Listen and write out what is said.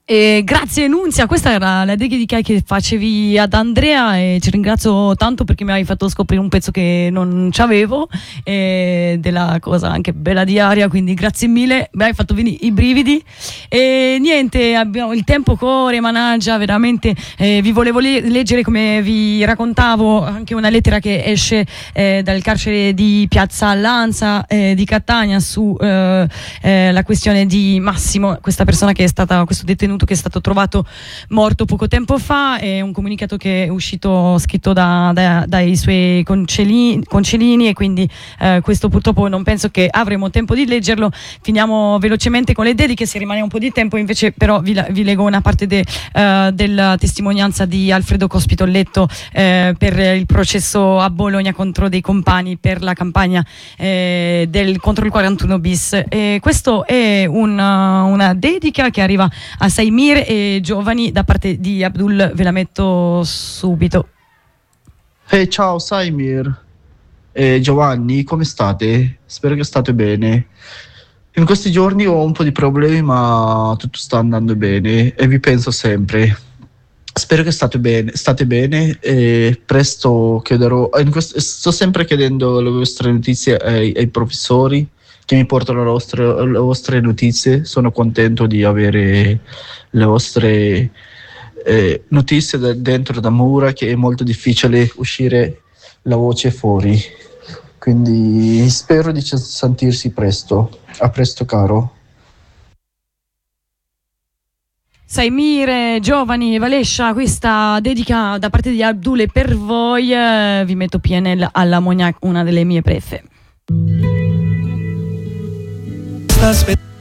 Grazie Nunzia, questa era la dedica che facevi ad Andrea e ti ringrazio tanto perché mi hai fatto scoprire un pezzo che non c'avevo, della cosa anche bella di Aria, quindi grazie mille, mi hai fatto venire i brividi. E niente, il tempo corre, managgia, veramente. Vi volevo leggere, come vi raccontavo, anche una lettera che esce dal carcere di Piazza Lanza di Catania su la questione di Massimo, questa persona che è stata, questo detenuto che è stato trovato morto poco tempo fa. È un comunicato che è uscito scritto dai suoi concellini, e quindi questo purtroppo non penso che avremo tempo di leggerlo. Finiamo velocemente con le dediche se rimane un po' di tempo, invece però vi leggo una parte della testimonianza di Alfredo Cospitolletto per il processo a Bologna contro dei compagni per la campagna contro il 41 bis. Questo è una dedica che arriva a Saimir e Giovani da parte di Abdul, ve la metto subito. Ciao Saimir e Giovanni, come state? Spero che state bene. In questi giorni ho un po' di problemi, ma tutto sta andando bene e vi penso sempre. Spero che state bene e presto chiederò. Sto sempre chiedendo le vostre notizie ai professori che mi portano le vostre notizie. Sono contento di avere le vostre notizie dentro da mura, che è molto difficile uscire la voce fuori. Quindi spero di sentirsi presto. A presto, caro. Saimir, Giovani, Valescia, questa dedica da parte di Abdul per voi. Vi metto PNL all'Ammoniac, una delle mie prefe.